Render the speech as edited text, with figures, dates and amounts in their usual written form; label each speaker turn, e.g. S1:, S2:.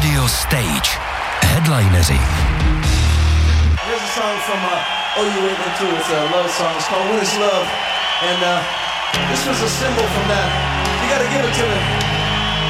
S1: Radio Stage. Headlineři.
S2: Here's a song from OU812. It's a love song. It's called What Is Love? And this was a symbol from that. You gotta give it to me.